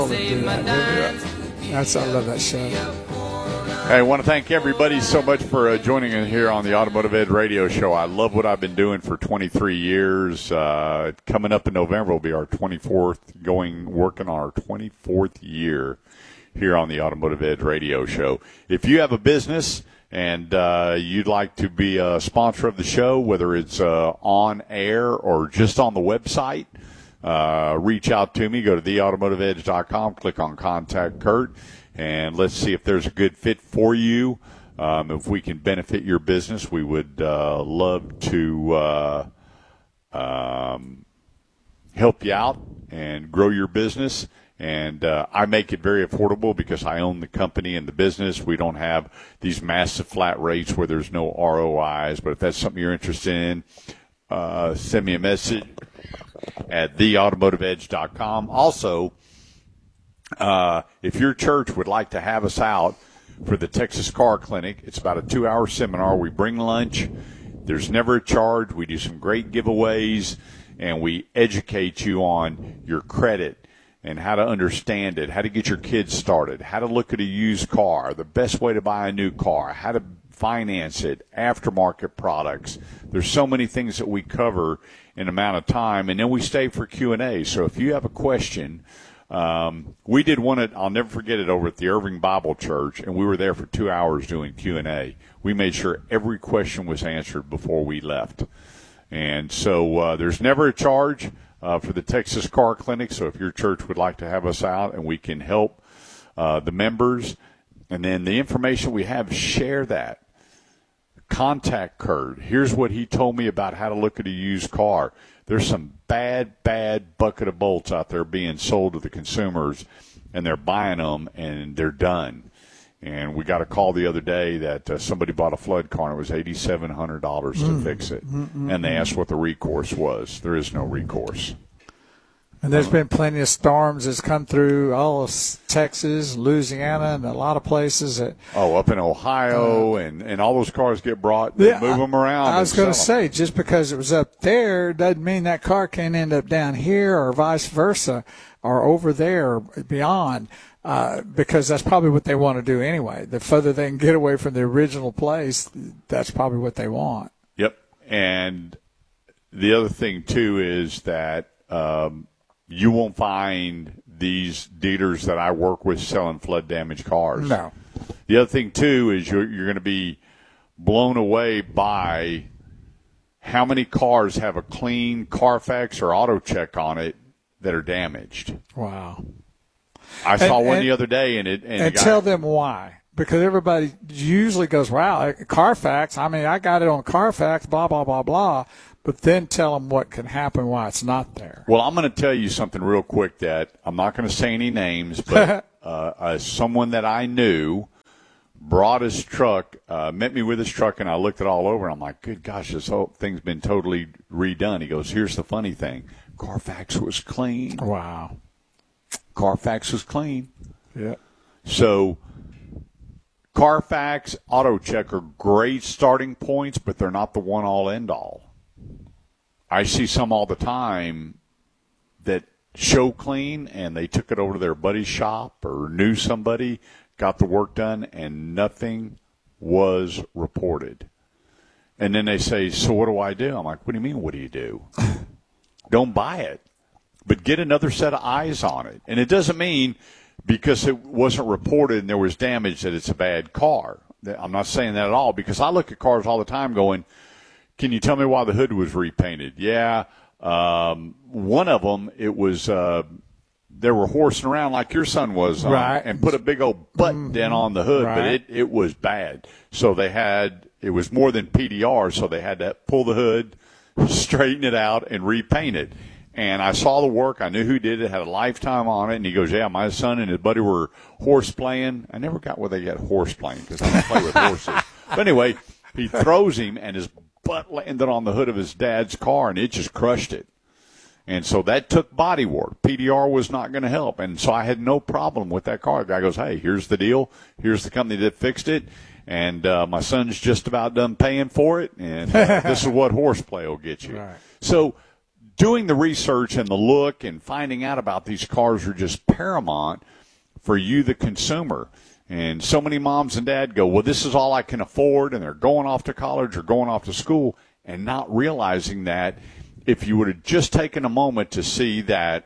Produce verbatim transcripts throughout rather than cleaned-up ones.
Do that. That's I love that show. Hey, I want to thank everybody so much for uh, joining in here on the Automotive Ed Radio Show. I love what I've been doing for twenty-three years. Uh, coming up in November will be our twenty-fourth, going working on our twenty-fourth year here on the Automotive Ed Radio Show. If you have a business and uh, you'd like to be a sponsor of the show, whether it's uh, on air or just on the website, uh, reach out to me. Go to the automotive edge dot com, click on Contact Kurt, and let's see if there's a good fit for you. Um, if we can benefit your business, we would uh, love to uh, um, help you out and grow your business. And uh, I make it very affordable because I own the company and the business. We don't have these massive flat rates where there's no R O Is. But if that's something you're interested in, uh, send me a message at the automotive edge dot com. Also, uh, if your church would like to have us out for the Texas Car Clinic, it's about a two-hour seminar. We bring lunch. There's never a charge. We do some great giveaways, and we educate you on your credit and how to understand it, how to get your kids started, how to look at a used car, the best way to buy a new car, how to finance it, aftermarket products. There's so many things that we cover in amount of time, and then we stay for Q and A. So if you have a question, um, we did one at, I'll never forget it, over at the Irving Bible Church, and we were there for two hours doing Q and A. We made sure every question was answered before we left. And so uh, there's never a charge Uh, for the Texas Car Clinic. So if your church would like to have us out and we can help uh, the members, and then the information we have, share that. Contact Kurt. Here's what he told me about how to look at a used car. There's some bad, bad bucket of bolts out there being sold to the consumers, and they're buying them, and they're done. And we got a call the other day that uh, somebody bought a flood car, and it was eight thousand seven hundred dollars to mm. fix it. Mm-mm-mm. And they asked what the recourse was. There is no recourse. And there's been plenty of storms that's come through all of Texas, Louisiana, and a lot of places. That, oh, up in Ohio, uh, and, and all those cars get brought, they yeah, move them around. I was going to say, just because it was up there doesn't mean that car can't end up down here or vice versa or over there or beyond. Uh, because that's probably what they want to do anyway. The further they can get away from the original place, that's probably what they want. Yep. And the other thing, too, is that um, you won't find these dealers that I work with selling flood-damaged cars. No. The other thing, too, is you're, you're going to be blown away by how many cars have a clean Carfax or auto check on it that are damaged. Wow. I saw and, one and, the other day, and it and, and the guy, tell them why, because everybody usually goes, "Wow, Carfax." I mean, I got it on Carfax, blah blah blah blah. But then tell them what can happen, why it's not there. Well, I'm going to tell you something real quick that I'm not going to say any names, but uh, uh, someone that I knew brought his truck, uh, met me with his truck, and I looked it all over, and I'm like, "Good gosh, this whole thing's been totally redone." He goes, "Here's the funny thing: Carfax was clean." Wow. Carfax was clean. Yeah. So Carfax, Auto Check are great starting points, but they're not the one-all, end-all. I see some all the time that show clean, and they took it over to their buddy's shop or knew somebody, got the work done, and nothing was reported. And then they say, so what do I do? I'm like, what do you mean, what do you do? Don't buy it. But get another set of eyes on it. And it doesn't mean because it wasn't reported and there was damage that it's a bad car. I'm not saying that at all, because I look at cars all the time going, can you tell me why the hood was repainted? Yeah. Um, one of them, it was uh, they were horsing around like your son was on, right. and put a big old butt mm-hmm. dent on the hood, right. but it, it was bad. So they had – it was more than P D R, so they had to pull the hood, straighten it out, and repaint it. And I saw the work. I knew who did it, had a lifetime on it. And he goes, yeah, my son and his buddy were horse playing. I never got where they got horse playing because I don't play with horses. But anyway, he throws him, and his butt landed on the hood of his dad's car, and it just crushed it. And so that took body work. P D R was not going to help. And so I had no problem with that car. The guy goes, hey, here's the deal. Here's the company that fixed it. And uh, my son's just about done paying for it. And uh, this is what horseplay will get you. Right. So doing the research and the look and finding out about these cars are just paramount for you, the consumer. And so many moms and dad go, well, this is all I can afford, and they're going off to college or going off to school and not realizing that if you would have just taken a moment to see that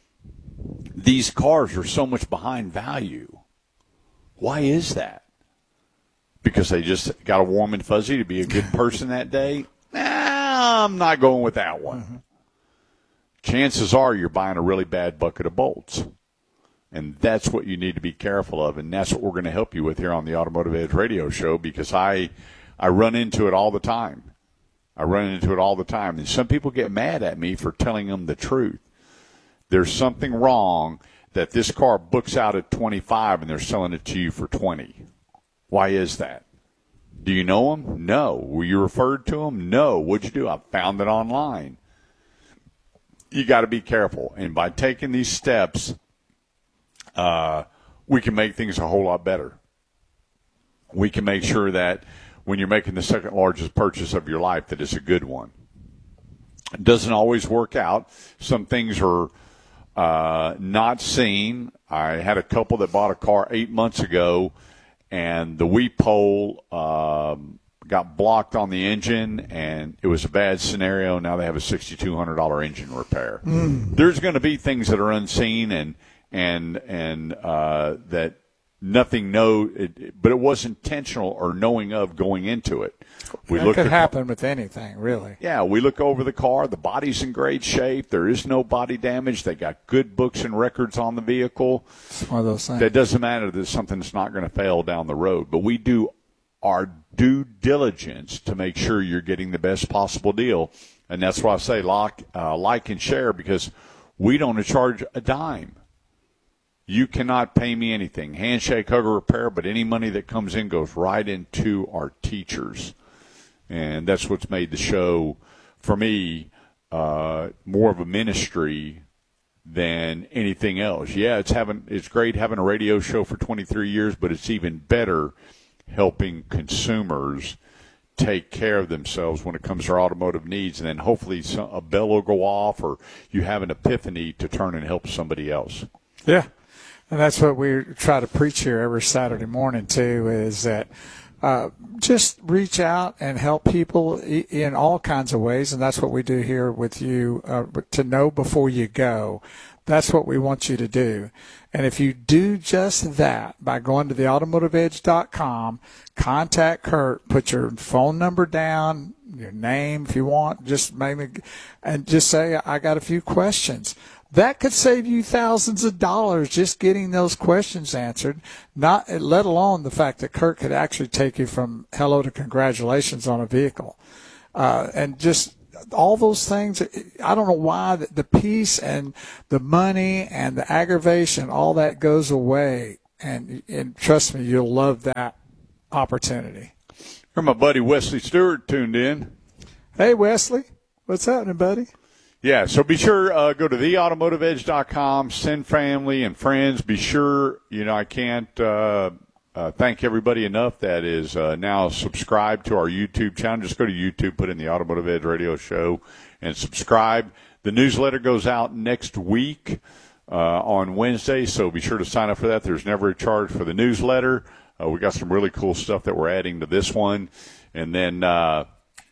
these cars are so much behind value. Why is that? Because they just got a warm and fuzzy to be a good person that day? Nah, I'm not going with that one. Mm-hmm. Chances are you're buying a really bad bucket of bolts. And that's what you need to be careful of, and that's what we're going to help you with here on the Automotive Edge Radio Show, because I I run into it all the time. I run into it all the time. And some people get mad at me for telling them the truth. There's something wrong that this car books out at twenty-five and they're selling it to you for twenty. Why is that? Do you know them? No. Were you referred to them? No. What'd you do? I found it online. You got to be careful. And by taking these steps, uh, we can make things a whole lot better. We can make sure that when you're making the second largest purchase of your life, that it's a good one. It doesn't always work out. Some things are uh, not seen. I had a couple that bought a car eight months ago, and the weep hole um, got blocked on the engine, and it was a bad scenario. Now they have a six thousand two hundred dollars engine repair. Mm. There's going to be things that are unseen and and and uh, that nothing know, it, but it was intentional or knowing of going into it. We that could happen with anything, really. Yeah, we look over the car. The body's in great shape. There is no body damage. They got good books and records on the vehicle. It's one of those things. That doesn't matter that something's not going to fail down the road. But we do our due diligence to make sure you're getting the best possible deal. And that's why I say like, uh, like and share, because we don't charge a dime. You cannot pay me anything. Handshake, hug, or repair, but any money that comes in goes right into our teachers. And that's what's made the show, for me, uh, more of a ministry than anything else. Yeah, it's having it's great having a radio show for twenty-three years, but it's even better helping consumers take care of themselves when it comes to their automotive needs. And then hopefully some, a bell will go off, or you have an epiphany to turn and help somebody else. Yeah. And that's what we try to preach here every Saturday morning, too, is that uh, just reach out and help people in all kinds of ways. And that's what we do here with you, uh, to know before you go. That's what we want you to do. And if you do just that by going to the automotive edge dot com, contact Kurt, put your phone number down, your name if you want, just maybe, and just say, I got a few questions. That could save you thousands of dollars just getting those questions answered, not let alone the fact that Kurt could actually take you from hello to congratulations on a vehicle. Uh, and just all those things, I don't know why the, the peace and the money and the aggravation, all that goes away. And, and trust me, you'll love that opportunity. Here, my buddy Wesley Stewart tuned in. Hey, Wesley. What's happening, buddy? Yeah, so be sure, uh, go to the automotive edge dot com, send family and friends. Be sure, you know, I can't uh, uh, thank everybody enough that is uh, now subscribed to our YouTube channel. Just go to YouTube, put in the Automotive Edge Radio Show, and subscribe. The newsletter goes out next week uh, on Wednesday, so be sure to sign up for that. There's never a charge for the newsletter. Uh, we got some really cool stuff that we're adding to this one. And then uh,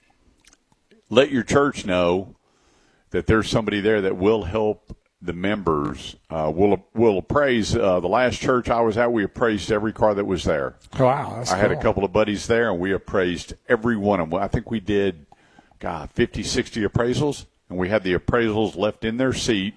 let your church know that there's somebody there that will help the members. Uh, we'll, we'll appraise. Uh, the last church I was at, we appraised every car that was there. Wow, that's I cool. had a couple of buddies there, and we appraised every one of them. I think we did, God, fifty, sixty appraisals, and we had the appraisals left in their seat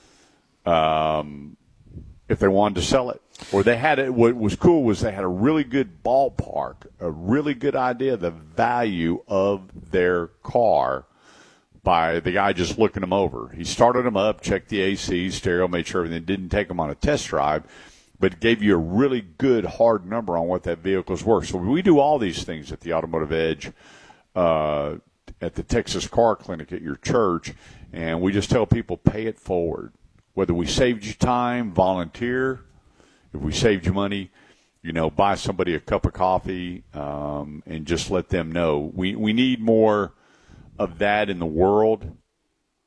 um, if they wanted to sell it. Or they had it. What was cool was they had a really good ballpark, a really good idea of the value of their car by the guy just looking them over. He started them up, checked the A C, stereo, made sure everything, didn't take them on a test drive, but gave you a really good hard number on what that vehicle's worth. So we do all these things at the Automotive Edge, uh, at the Texas Car Clinic at your church, and we just tell people pay it forward. Whether we saved you time, volunteer. If we saved you money, you know, buy somebody a cup of coffee um, and just let them know. We we need more of that in the world.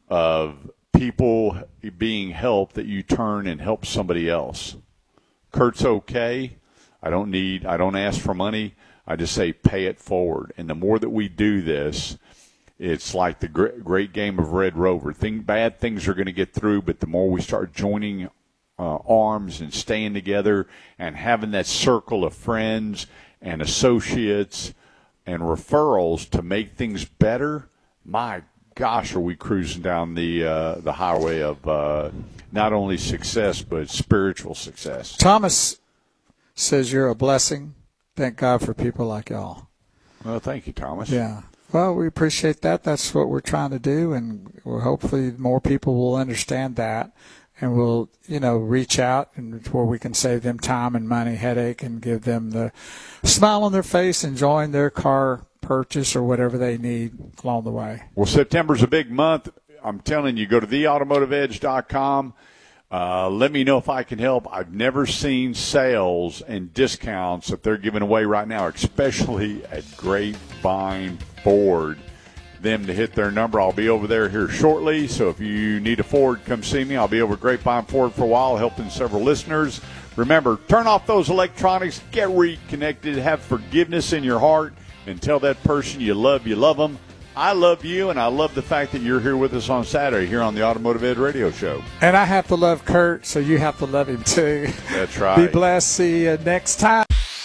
of people being helped that you turn and help somebody else. Kurt's okay. I don't need, I don't ask for money. I just say pay it forward. And the more that we do this, it's like the great, great game of Red Rover. Thing, bad things are going to get through, but the more we start joining uh, arms and staying together and having that circle of friends and associates and referrals to make things better, my gosh, are we cruising down the uh, the highway of uh, not only success but spiritual success. Thomas says you're a blessing. Thank God for people like y'all. Well, thank you, Thomas. Yeah. Well, we appreciate that. That's what we're trying to do, and we're hopefully more people will understand that, and we'll, you know, reach out and where we can save them time and money, headache, and give them the smile on their face, enjoying their car purchase or whatever they need along the way. Well, September's a big month. I'm telling you, go to the automotive edge dot com. Uh, let me know if I can help. I've never seen sales and discounts that they're giving away right now, especially at Grapevine Ford. Them to hit their number. I'll be over there here shortly, so if you need a Ford, come see me. I'll be over at Grapevine Ford for a while, helping several listeners. Remember, turn off those electronics, get reconnected, have forgiveness in your heart, and tell that person you love, you love them. I love you, and I love the fact that you're here with us on Saturday here on the Automotive Ed Radio Show. And I have to love Kurt, so you have to love him too. That's right. Be blessed. See you next time.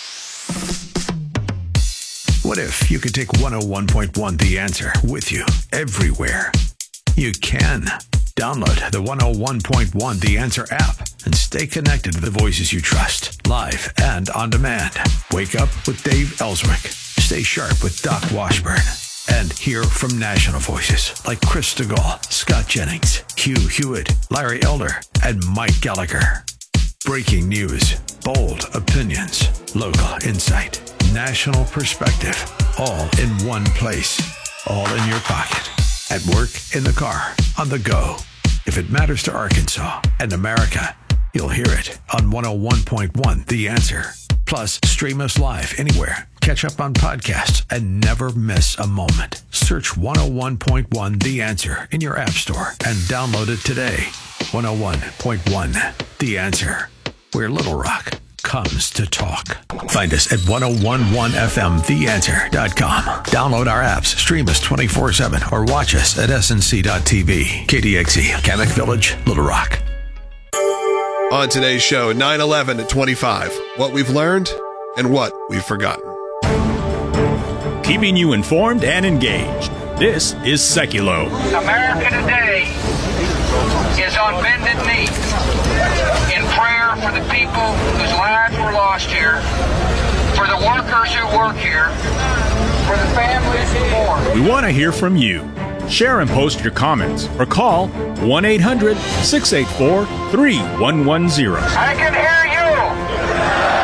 What if you could take one oh one point one The Answer with you everywhere? You can. Download the one oh one point one The Answer app and stay connected to the voices you trust, live and on demand. Wake up with Dave Ellswick. Stay sharp with Doc Washburn. And hear from national voices like Chris DeGaulle, Scott Jennings, Hugh Hewitt, Larry Elder, and Mike Gallagher. Breaking news, bold opinions, local insight, national perspective, all in one place, all in your pocket, at work, in the car, on the go. If it matters to Arkansas and America, you'll hear it on one oh one point one The Answer. Plus, stream us live anywhere. Catch up on podcasts and never miss a moment. Search one oh one point one The Answer in your app store and download it today. one oh one point one The Answer, where Little Rock comes to talk. Find us at ten eleven F M the answer dot com. Download our apps, stream us twenty-four seven, or watch us at S N C dot T V. K D X E, Kamek Village, Little Rock. On today's show, nine eleven at twenty-five, what we've learned and what we've forgotten. Keeping you informed and engaged. This is Seculo. America today is on bended knee in prayer for the people whose lives were lost here, for the workers who work here, for the families who mourn. We want to hear from you. Share and post your comments or call one eight hundred six eight four three one one zero. I can hear you.